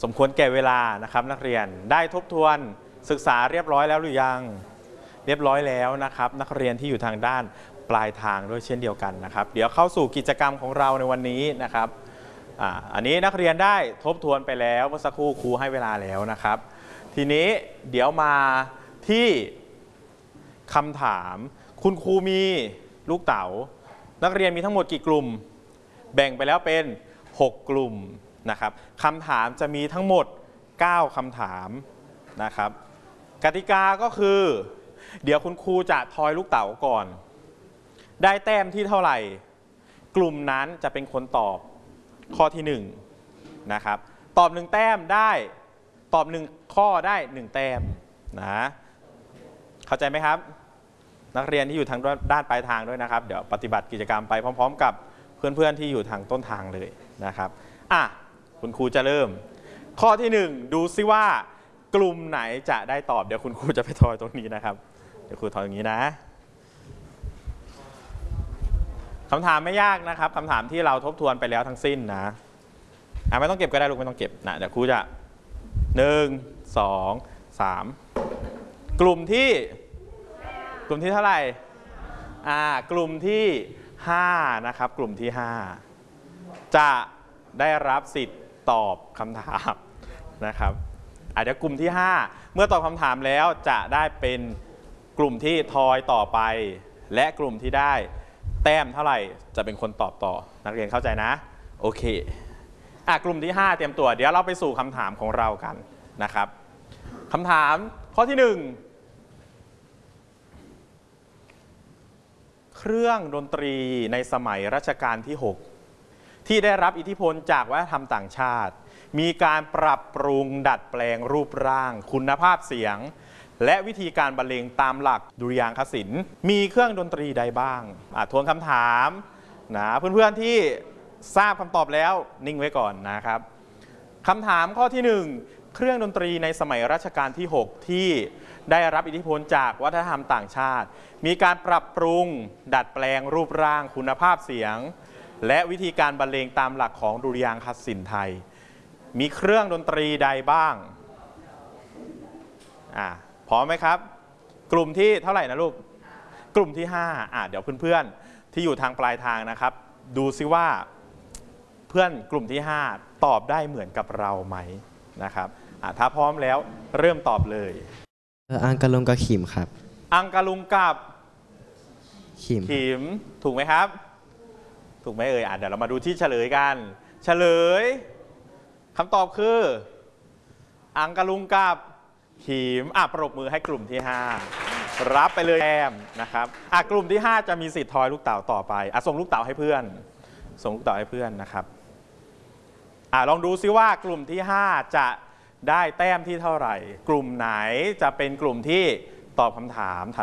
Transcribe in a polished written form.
สมควรแก่เวลานะครับนักเรียนได้ทบทวนศึกษาเรียบร้อยแล้วหรือยังเรียบร้อยแล้วนะครับนักเรียนที่อยู่ทางด้านปลายทางด้วยเช่นเดียวกันนะครับเดี๋ยวเข้าสู่กิจกรรมของเราในวันนี้นะครับอันนี้นักเรียนได้ทบทวนไปแล้วเมื่อสักครู่ครูให้เวลาแล้วนะครับทีนี้เดี๋ยวมาที่คำถามคุณครูมีลูกเต๋านักเรียนมีทั้งหมดกี่กลุ่มแบ่งไปแล้วเป็น6กลุ่มนะครับคำถามจะมีทั้งหมด9คำถามนะครับกติกาก็คือเดี๋ยวคุณครูจะทอยลูกเต๋าก่อนได้แต้มที่เท่าไหร่กลุ่มนั้นจะเป็นคนตอบข้อที่1นะครับตอบ1แต้มได้ตอบ1ข้อได้1แต้มนะเข้าใจไหมครับนักเรียนที่อยู่ทางด้านปลายทางด้วยนะครับเดี๋ยวปฏิบัติกิจกรรมไปพร้อมๆกับเพื่อนๆที่อยู่ทางต้นทางเลยนะครับคุณครูจะเริ่มข้อที่1ดูซิว่ากลุ่มไหนจะได้ตอบเดี๋ยวคุณครูจะไปทอยตรงนี้นะครับเดี๋ยวครูทอยตรงนี้นะคำถามไม่ยากนะครับคำถามที่เราทบทวนไปแล้วทั้งสิ้นนะไม่ต้องเก็บก็ได้ลูกไม่ต้องเก็บนะเดี๋ยวครูจะ1 2 3กลุ่มที่เท่าไหร่กลุ่มที่5นะครับกลุ่มที่5จะได้รับสิทธิ์ตอบคำถามนะครับเดี๋ยวกลุ่มที่5เมื่อตอบคำถามแล้วจะได้เป็นกลุ่มที่ทอยต่อไปและกลุ่มที่ได้แต้มเท่าไหร่จะเป็นคนตอบต่อนักเรียนเข้าใจนะโอเคกลุ่มที่5เตรียมตัวเดี๋ยวเราไปสู่คำถามของเรากันนะครับคำถามข้อที่1เครื่องดนตรีในสมัยรัชกาลที่6ที่ได้รับอิทธิพลจากวัฒนธรรมต่างชาติมีการปรับปรุงดัดแปลงรูปร่างคุณภาพเสียงและวิธีการบรรเลงตามหลักดุริยางคศิลป์มีเครื่องดนตรีใดบ้างทวนคำถามนะเพื่อนๆที่ทราบคำตอบแล้วนิ่งไว้ก่อนนะครับคำถามข้อที่1เครื่องดนตรีในสมัยรัชกาลที่6ที่ได้รับอิทธิพลจากวัฒนธรรมต่างชาติมีการปรับปรุงดัดแปลงรูปร่างคุณภาพเสียงและวิธีการบรรเลงตามหลักของดุริยางคศิลป์ไทยมีเครื่องดนตรีใดบ้างพร้อมไหมครับกลุ่มที่เท่าไหร่นะลูกกลุ่มที่5เดี๋ยวเพื่อนๆที่อยู่ทางปลายทางนะครับดูซิว่าเพื่อนกลุ่มที่5ตอบได้เหมือนกับเราไหมนะครับถ้าพร้อมแล้วเริ่มตอบเลยอังกะลุงกับขิมครับอังกะลุงกับขิมถูกไหมครับถูกไหมเดี๋ยวเรามาดูที่เฉลยกันเฉลยคำตอบคืออังกะลุงกับขิมปรบมือให้กลุ่มที่5รับไปเลยแต้มนะครับกลุ่มที่5จะมีสิทธิ์ทอยลูกเต๋าต่อไปส่งลูกเต๋าให้เพื่อนส่งลูกเต๋าให้เพื่อนนะครับลองดูซิว่ากลุ่มที่5จะได้แต้มที่เท่าไหร่กลุ่มไหนจะเป็นกลุ่มที่ตอบคำถาม